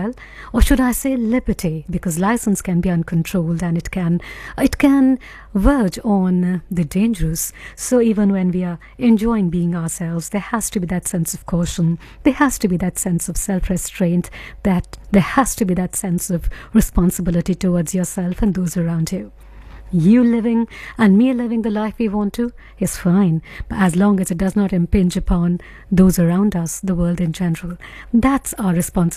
well, or should I say liberty, because license can be uncontrolled and it can verge on the dangerous. So even when we are enjoying being ourselves, there has to be that sense of caution, there has to be that sense of self-restraint, that there has to be that sense of responsibility towards yourself and those around you. You living and me living the life we want to is fine, but as long as it does not impinge upon those around us, the world in general, that's our responsibility.